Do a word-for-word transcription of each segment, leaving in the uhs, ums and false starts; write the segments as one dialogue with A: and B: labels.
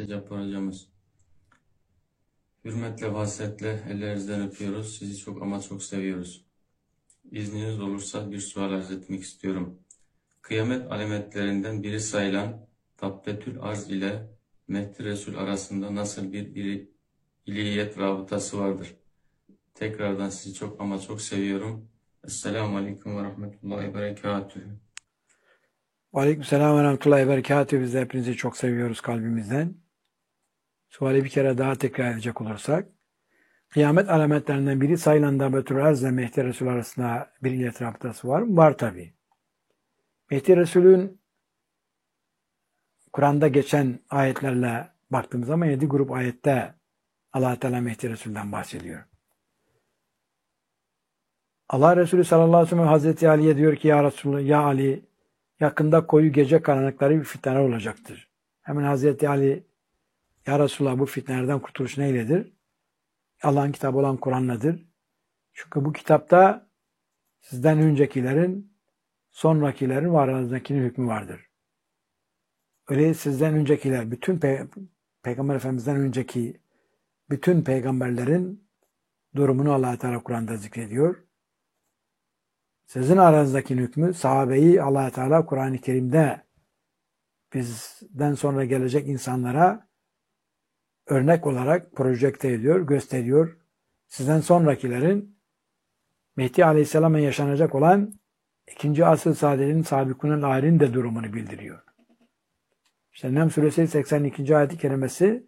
A: kıymetli Cabbar hocamız. Hürmetle ve hasretle ellerinizden öpüyoruz. Sizi çok ama çok seviyoruz. İzniniz olursa bir sual arz etmek istiyorum. Kıyamet alametlerinden biri sayılan Dabbetül Arz ile Mehdi Resul arasında nasıl bir iri, ilahiyet rabıtası vardır? Tekrardan sizi çok ama çok seviyorum. Esselamu Aleyküm ve Rahmetullahi ve Berekatühü.
B: Aleykümselam ve rahmetullahi ve berekatühü. Biz de hepinizi çok seviyoruz kalbimizden. Suali bir kere daha tekrar edecek olursak, kıyamet alametlerinden biri sayılan Dabbetül Arz ile Mehdi Resul arasında bir ilahiyet rabıtası var mı? Var tabi. Mehdi Resul'ün Kur'an'da geçen ayetlerle baktığımız zaman yedi grup ayette Allah Teala Mehdi Resul'den bahsediyor. Allah Resulü sallallahu aleyhi ve sellem Hazreti Ali'ye diyor ki ya Resulullah, ya Ali, yakında koyu gece karanlıkları bir fitneler olacaktır. Hemen Hazreti Ali, ya Resulullah, bu fitnelerden kurtuluş neyledir? Allah'ın kitabı olan Kur'an'ladır. Çünkü bu kitapta sizden öncekilerin, sonrakilerin ve aranızdakinin hükmü vardır. Öyle sizden öncekiler, bütün Pe Peygamber Efendimiz'den önceki bütün peygamberlerin durumunu Allah Teala Kur'an'da zikrediyor. Sizin aranızdaki hükmü, sahabeyi Allah Teala Kur'an-ı Kerim'de bizden sonra gelecek insanlara örnek olarak projekte ediyor, gösteriyor. Sizden sonrakilerin Mehdi Aleyhisselam'a yaşanacak olan ikinci asır saadetinin sabikunun ahirin de durumunu bildiriyor. İşte Nem Suresi seksen ikinci ayet-i kerimesi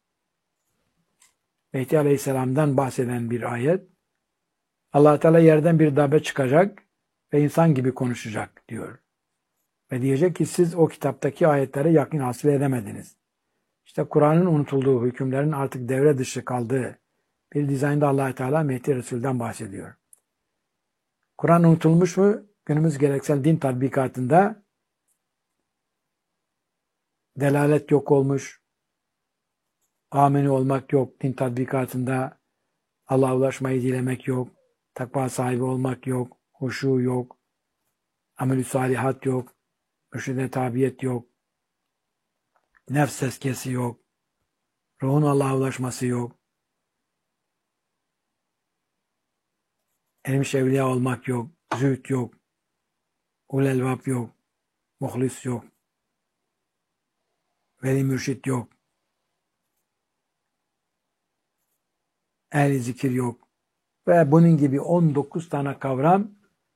B: Mehdi Aleyhisselam'dan bahseden bir ayet. Allah Teala yerden bir dabbe çıkacak ve insan gibi konuşacak diyor. Ve diyecek ki siz o kitaptaki ayetlere yakın hasıl edemediniz. İşte Kur'an'ın unutulduğu, hükümlerin artık devre dışı kaldığı bir dizaynda Allah Teala Mehdi Resul'den bahsediyor. Kur'an unutulmuş mu? Günümüz geleneksel din tatbikatında delalet yok olmuş, ameni olmak yok, din tatbikatında Allah'a ulaşmayı dilemek yok, takva sahibi olmak yok, huşu yok, amel-i salihat yok, mürşide tabiyet yok, nefs tezkiyesi yok, ruhun Allah'a ulaşması yok, ermiş evliya olmak yok, zühd yok, ulelvab yok, muhlis yok, veli mürşit yok, ehli zikir yok ve bunun gibi on dokuz tane kavram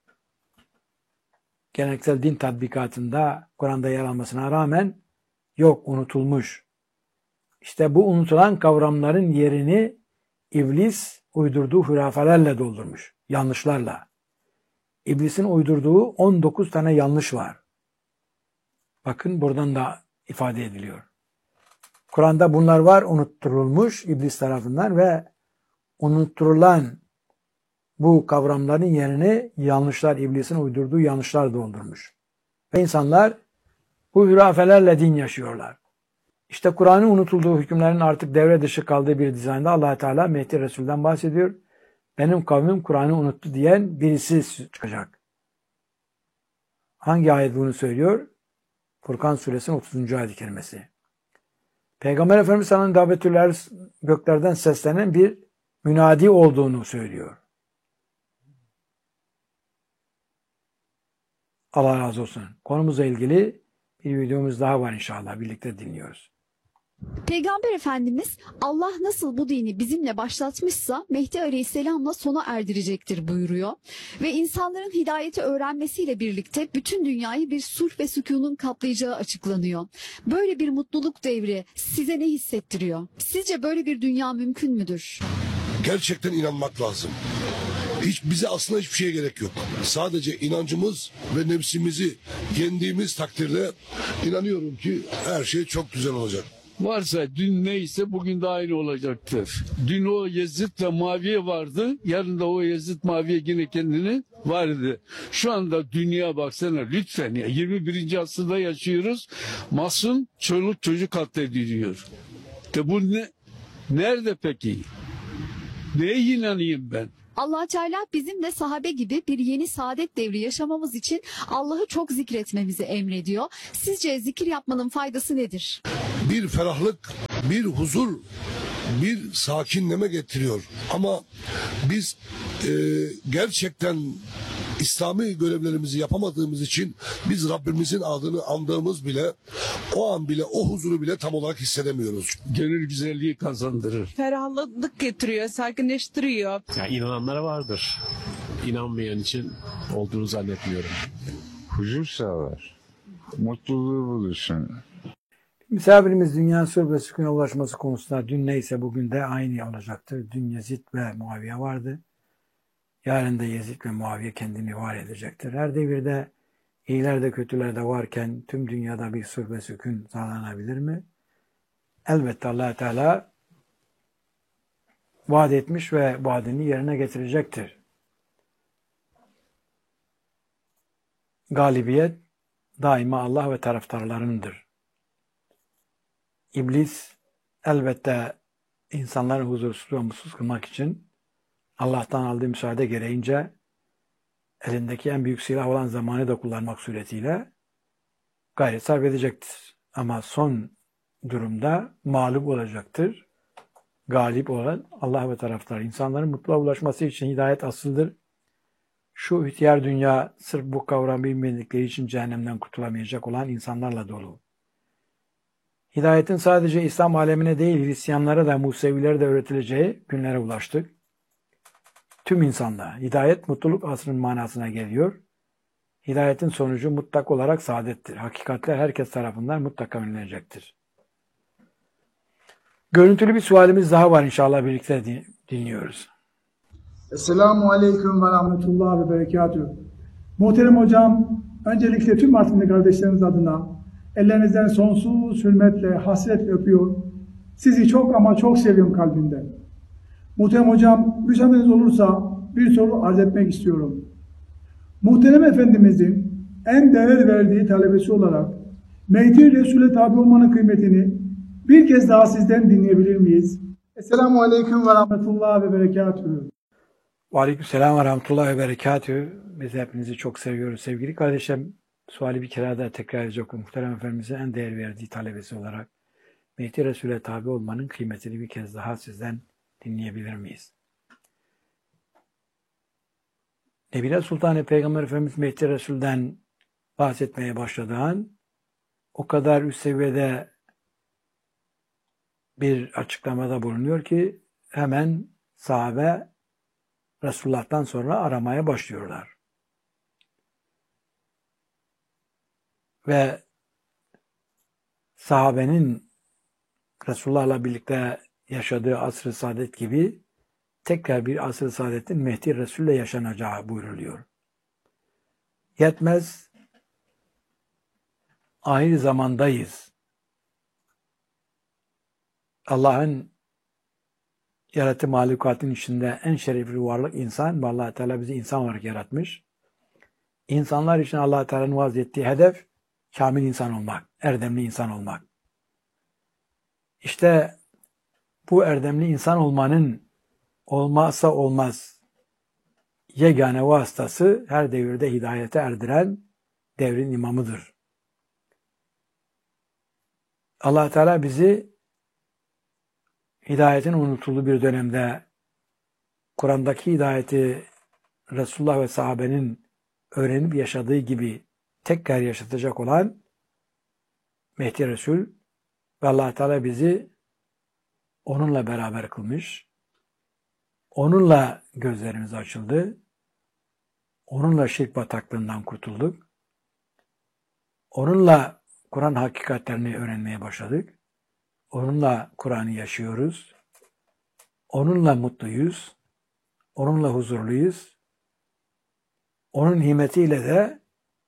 B: geleneksel din tatbikatında Kur'an'da yer almasına rağmen yok, unutulmuş. İşte bu unutulan kavramların yerini iblis uydurduğu hurafelerle doldurmuş. Yanlışlarla. İblisin uydurduğu on dokuz tane yanlış var. Bakın buradan da ifade ediliyor. Kur'an'da bunlar var, unutturulmuş iblis tarafından ve unutturulan bu kavramların yerini yanlışlar, iblisin uydurduğu yanlışlar doldurmuş. Ve insanlar bu hurafelerle din yaşıyorlar. İşte Kur'an'ın unutulduğu, hükümlerin artık devre dışı kaldığı bir dizaynda Allah Teala Mehdi Resul'den bahsediyor. Benim kavmim Kur'an'ı unuttu diyen birisi çıkacak. Hangi ayet bunu söylüyor? Furkan Suresinin otuzuncu ayet-i kerimesi. Peygamber Efendimiz sallallahu aleyhi ve sellem Dabbetül Arz göklerden seslenen bir münadi olduğunu söylüyor. Allah razı olsun. Konumuzla ilgili bir videomuz daha var inşallah. Birlikte dinliyoruz.
C: Peygamber Efendimiz Allah nasıl bu dini bizimle başlatmışsa Mehdi Aleyhisselam'la sona erdirecektir buyuruyor. Ve insanların hidayeti öğrenmesiyle birlikte bütün dünyayı bir sulh ve sükunun kaplayacağı açıklanıyor. Böyle bir mutluluk devri size ne hissettiriyor? Sizce böyle bir dünya mümkün müdür?
D: Gerçekten inanmak lazım. Hiç bize aslında hiçbir şeye gerek yok. Sadece inancımız ve nefsimizi yendiğimiz takdirde inanıyorum ki her şey çok güzel olacak.
E: Varsa dün neyse bugün de aynı olacaktır. Dün o Yezid ve Muaviye vardı. Yarın da o Yezid Muaviye yine kendini vardı. Şu anda dünya baksana lütfen ya yirmi birinci asırda yaşıyoruz. Masum çoluk çocuk katlediliyor. De bu ne? Nerede peki? Neye inanayım ben?
C: Allah Teala bizimle sahabe gibi bir yeni saadet devri yaşamamız için Allah'ı çok zikretmemizi emrediyor. Sizce zikir yapmanın faydası nedir?
D: Bir ferahlık bir huzur, bir sakinleme getiriyor. Ama biz e, gerçekten İslami görevlerimizi yapamadığımız için biz Rabbimizin adını andığımız bile o an bile o huzuru bile tam olarak hissedemiyoruz.
E: Gönül güzelliği kazandırır.
F: Ferahlık getiriyor, sakinleştiriyor.
G: Ya inananlara vardır. İnanmayan için olduğunu zannetmiyorum.
H: Huzur sağlar. Mutluluğu bulursun.
B: Misafirimiz dünya sır ve sükûne ulaşması konusunda dün neyse bugün de aynı olacaktır. Dün Yezid ve Muaviye vardı. Yarın da Yezid ve Muaviye kendini var edecektir. Her devirde iyiler de kötüler de varken tüm dünyada bir sır ve sükun sağlanabilir mi? Elbette Allah Teala vaat etmiş ve vaadini yerine getirecektir. Galibiyet daima Allah ve taraftarlarındır. İblis elbette insanları huzursuz ve mutsuz kılmak için Allah'tan aldığı müsaade gereğince elindeki en büyük silah olan zamanı da kullanmak suretiyle gayret sarf edecektir. Ama son durumda mağlup olacaktır. Galip olan Allah ve taraftarı. İnsanların mutluluğa ulaşması için hidayet asıldır. Şu ihtiyar dünya sırf bu kavramı bilmedikleri için cehennemden kurtulamayacak olan insanlarla dolu. Hidayetin sadece İslam alemine değil, Hristiyanlara da, Musevilere de öğretileceği günlere ulaştık. Tüm insanlığa hidayet mutluluk asrının manasına geliyor. Hidayetin sonucu mutlak olarak saadettir. Hakikatler herkes tarafından mutlaka öğrenilecektir. Görüntülü bir sualimiz daha var, inşallah birlikte dinliyoruz.
I: Esselamu Aleyküm ve Rahmetullah ve Berekatühü. Muhterem hocam, öncelikle tüm Artvinli kardeşlerimiz adına ellerinizden sonsuz hürmetle, hasretle öpüyor. Sizi çok ama çok seviyorum kalbimden. Muhterem hocam, müsaadeniz olursa bir soru arz etmek istiyorum. Muhterem Efendimizin en değer verdiği talebesi olarak Mehdi Resul'e tabi olmanın kıymetini bir kez daha sizden dinleyebilir miyiz? Esselamu Aleyküm ve Rahmetullah ve Berekatühü.
B: Aleykümselam ve Rahmetullah ve Berekatühü. Biz hepinizi çok seviyoruz. Sevgili kardeşim, suali bir kere daha tekrar edecek. Muhterem Efendimiz'in en değer verdiği talebesi olarak Mehdi Resul'e tabi olmanın kıymetini bir kez daha sizden dinleyebilir miyiz? Nebiler Sultanı Peygamber Efendimiz Mehdi Resul'den bahsetmeye başladığı an o kadar üst seviyede bir açıklamada bulunuyor ki hemen sahabe Resulullah'tan sonra aramaya başlıyorlar. Ve sahabenin Resulullah'la birlikte yaşadığı asr-ı saadet gibi tekrar bir asr-ı saadetin Mehdi Resul'le yaşanacağı buyruluyor. Yetmez, ahir zamandayız. Allah'ın yaratı mahlukatın içinde en şerefli varlık insan ve Allah Teala bizi insan olarak yaratmış. İnsanlar için Allah Teala'nın vaaz ettiği hedef kamil insan olmak, erdemli insan olmak. İşte bu erdemli insan olmanın olmazsa olmaz yegane vasıtası her devirde hidayete erdiren devrin imamıdır. Allah Teala bizi hidayetin unutulduğu bir dönemde Kur'an'daki hidayeti Resulullah ve sahabenin öğrenip yaşadığı gibi tekrar yaşatacak olan Mehdi Resul ve Allah Teala bizi onunla beraber kılmış. Onunla gözlerimiz açıldı. Onunla şirk bataklığından kurtulduk. Onunla Kur'an hakikatlerini öğrenmeye başladık. Onunla Kur'an'ı yaşıyoruz. Onunla mutluyuz. Onunla huzurluyuz. Onun himetiyle de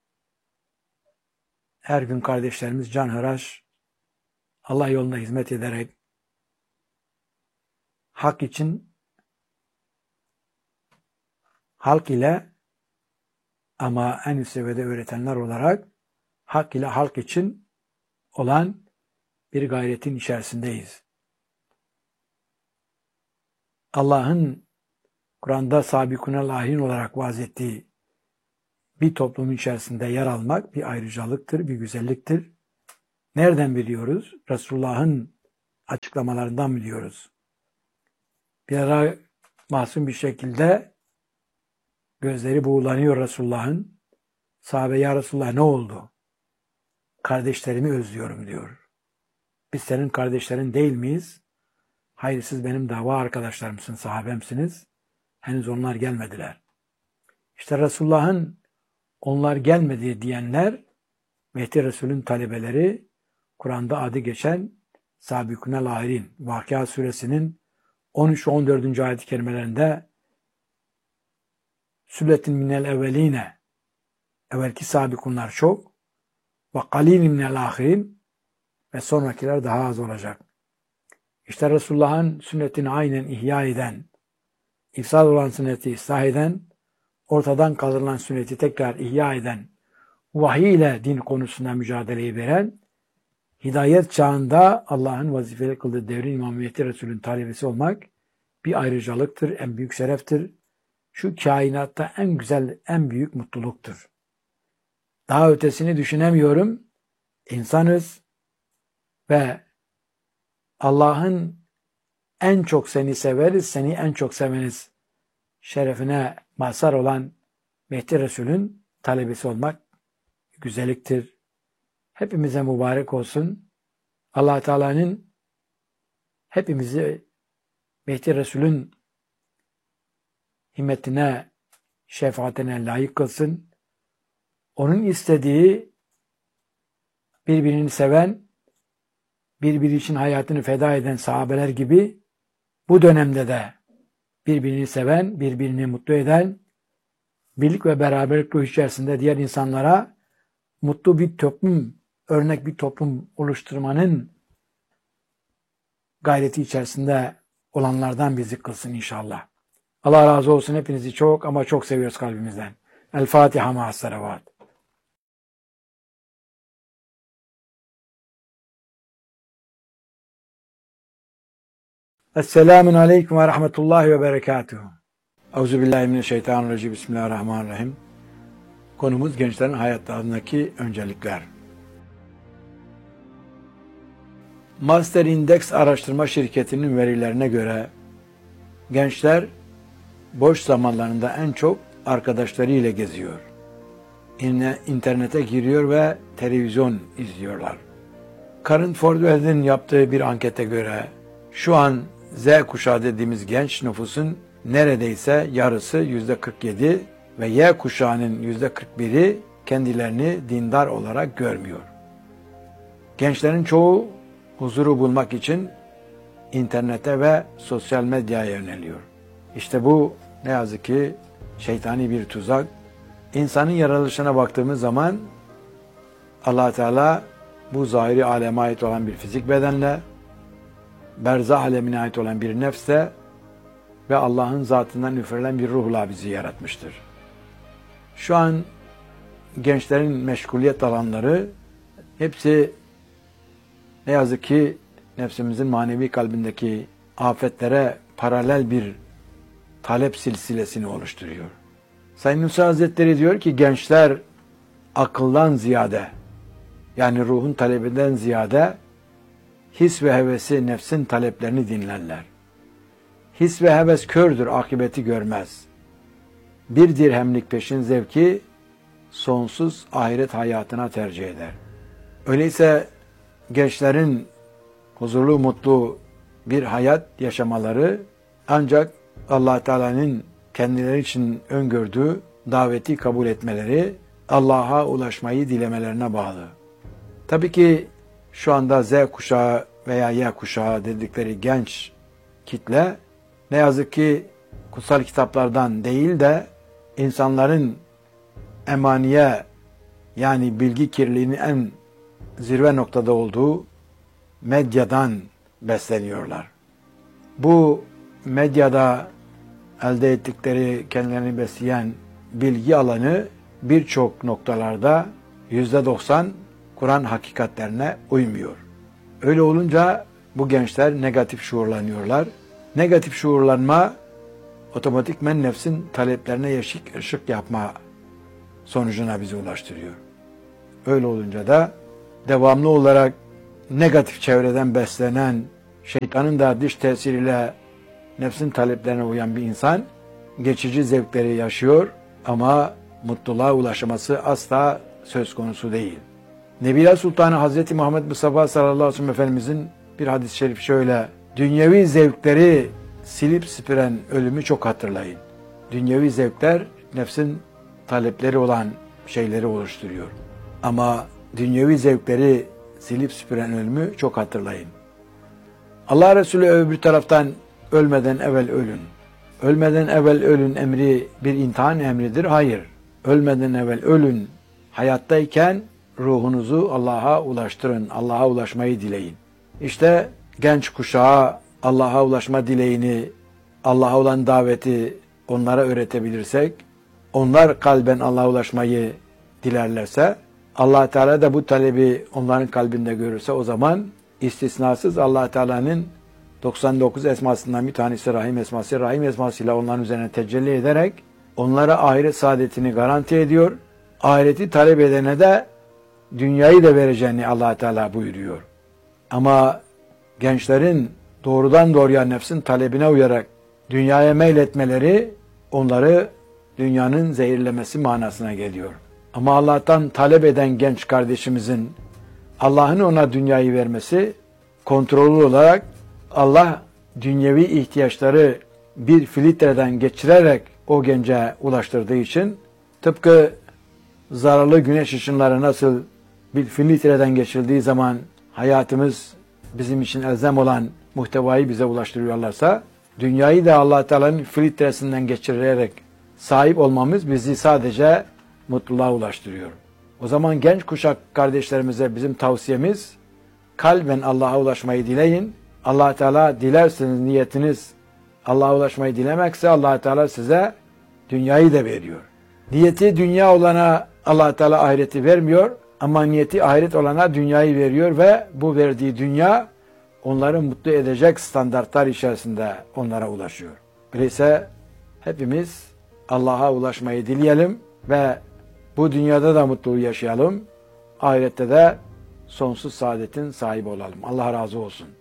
B: her gün kardeşlerimiz canhıraş Allah yolunda hizmet ederek hak için halk ile ama en üst seviyede öğretenler olarak hak ile halk için olan bir gayretin içerisindeyiz. Allah'ın Kur'an'da sabikune lahin olarak vaaz ettiği bir toplumun içerisinde yer almak bir ayrıcalıktır, bir güzelliktir. Nereden biliyoruz? Resulullah'ın açıklamalarından biliyoruz. Bir ara masum bir şekilde gözleri buğulanıyor Resulullah'ın. Sahabe, ya Resulullah ne oldu? Kardeşlerimi özlüyorum diyor. Biz senin kardeşlerin değil miyiz? Hayır, siz benim dava arkadaşlarımsınız, sahabemsiniz. Henüz onlar gelmediler. İşte Resulullah'ın onlar gelmedi diyenler Mehdi Resul'ün talebeleri, Kur'an'da adı geçen Sabikûnel Âhirîn, Vakıa Suresinin on üç on dördüncü ayet-i kerimelerinde Sülletin minel evveline, evvelki sabikunlar çok, ve qalîlin minel âhirin, ve sonrakiler daha az olacak. İşte Resulullah'ın sünnetini aynen ihya eden, ifsad olan sünneti ıslah eden, ortadan kaldırılan sünneti tekrar ihya eden, vahiy ile din konusunda mücadeleyi veren, hidayet çağında Allah'ın vazifeli kıldığı devrin İmam Mehdi Resul'ün talebesi olmak bir ayrıcalıktır, en büyük şereftir. Şu kainatta en güzel, en büyük mutluluktur. Daha ötesini düşünemiyorum. İnsanız ve Allah'ın en çok seni severiz, seni en çok seveniz şerefine mazhar olan Mehdi Resul'ün talebesi olmak güzelliktir. Hepimize mübarek olsun. Allah Teala'nın hepimizi Mehdi Resul'ün himmetine, şefaatine layık kılsın. Onun istediği, birbirini seven, birbiri için hayatını feda eden sahabeler gibi bu dönemde de birbirini seven, birbirini mutlu eden, birlik ve beraberlik ruhu içerisinde diğer insanlara mutlu bir toplum, örnek bir toplum oluşturmanın gayreti içerisinde olanlardan bizi kılsın inşallah. Allah razı olsun, hepinizi çok ama çok seviyoruz kalbimizden. El Fatiha ma'as salavat. Esselamun aleyküm ve rahmetullahi ve berekatuhu. Euzubillahimineşşeytanirracim. Bismillahirrahmanirrahim. Konumuz gençlerin hayatlarındaki öncelikler. Master Index araştırma şirketinin verilerine göre gençler boş zamanlarında en çok arkadaşlarıyla geziyor. İnternete giriyor ve televizyon izliyorlar. Karen Fordwell'in yaptığı bir ankete göre şu an Z kuşağı dediğimiz genç nüfusun neredeyse yarısı yüzde kırk yedi ve Y kuşağının yüzde kırk biri kendilerini dindar olarak görmüyor. Gençlerin çoğu huzuru bulmak için internete ve sosyal medyaya yöneliyor. İşte bu ne yazık ki şeytani bir tuzak. İnsanın yaratılışına baktığımız zaman Allah Teala bu zahiri aleme ait olan bir fizik bedenle, berzah alemine ait olan bir nefsle ve Allah'ın zatından üfürülen bir ruhla bizi yaratmıştır. Şu an gençlerin meşguliyet alanları hepsi ne yazık ki nefsimizin manevi kalbindeki afetlere paralel bir talep silsilesini oluşturuyor. Sayın Nursi Hazretleri diyor ki gençler akıldan ziyade, yani ruhun talebinden ziyade his ve hevesi, nefsin taleplerini dinlerler. His ve heves kördür, akıbeti görmez. Bir dirhemlik peşin zevki sonsuz ahiret hayatına tercih eder. Öyleyse gençlerin huzurlu, mutlu bir hayat yaşamaları ancak Allah Teala'nın kendileri için öngördüğü daveti kabul etmeleri, Allah'a ulaşmayı dilemelerine bağlı. Tabii ki şu anda Z kuşağı veya Y kuşağı dedikleri genç kitle ne yazık ki kutsal kitaplardan değil de insanların emaniye, yani bilgi kirliliğinin en zirve noktada olduğu medyadan besleniyorlar. Bu medyada elde ettikleri, kendilerini besleyen bilgi alanı birçok noktalarda yüzde doksan Kur'an hakikatlerine uymuyor. Öyle olunca bu gençler negatif şuurlanıyorlar. Negatif şuurlanma otomatikmen nefsin taleplerine yeşik ışık yapma sonucuna bizi ulaştırıyor. Öyle olunca da devamlı olarak negatif çevreden beslenen, şeytanın da dış tesiriyle nefsin taleplerine uyan bir insan geçici zevkleri yaşıyor ama mutluluğa ulaşması asla söz konusu değil. Nebiler Sultanı Hazreti Muhammed Mustafa sallallahu aleyhi ve sellem Efendimizin bir hadis-i şerif şöyle: dünyevi zevkleri silip süpüren ölümü çok hatırlayın. Dünyevi zevkler nefsin talepleri olan şeyleri oluşturuyor. Ama dünyevi zevkleri silip süpüren ölümü çok hatırlayın. Allah Resulü öbür taraftan ölmeden evvel ölün. Ölmeden evvel ölün emri bir imtihan emridir. Hayır. Ölmeden evvel ölün. Hayattayken ruhunuzu Allah'a ulaştırın. Allah'a ulaşmayı dileyin. İşte genç kuşağa Allah'a ulaşma dileğini, Allah'a olan daveti onlara öğretebilirsek, onlar kalben Allah'a ulaşmayı dilerlerse, Allah Teala da bu talebi onların kalbinde görürse, o zaman istisnasız Allah Teala'nın doksan dokuz esmasından bir tanesi Rahim esması, Rahim esmasıyla onların üzerine tecelli ederek onlara ahiret saadetini garanti ediyor. Ahireti talep edene de dünyayı da vereceğini Allah Teala buyuruyor. Ama gençlerin doğrudan doğruya nefsin talebine uyarak dünyaya meyletmeleri onları dünyanın zehirlemesi manasına geliyor. Ama Allah'tan talep eden genç kardeşimizin Allah'ın ona dünyayı vermesi kontrollü olarak Allah dünyevi ihtiyaçları bir filtreden geçirerek o gence ulaştırdığı için tıpkı zararlı güneş ışınları nasıl bir filtreden geçirildiği zaman hayatımız bizim için elzem olan muhtevayı bize ulaştırıyorlarsa, dünyayı da Allah Teala'nın filtresinden geçirerek sahip olmamız bizi sadece mutluluğa ulaştırıyor. O zaman genç kuşak kardeşlerimize bizim tavsiyemiz, kalben Allah'a ulaşmayı dileyin. Allah Teala dilerseniz niyetiniz Allah'a ulaşmayı dilemekse Allah Teala size dünyayı da veriyor. Niyeti dünya olana Allah Teala ahireti vermiyor ama niyeti ahiret olana dünyayı veriyor ve bu verdiği dünya onları mutlu edecek standartlar içerisinde onlara ulaşıyor. Öyleyse hepimiz Allah'a ulaşmayı dileyelim ve bu dünyada da mutluluğu yaşayalım. Ahirette de sonsuz saadetin sahibi olalım. Allah razı olsun.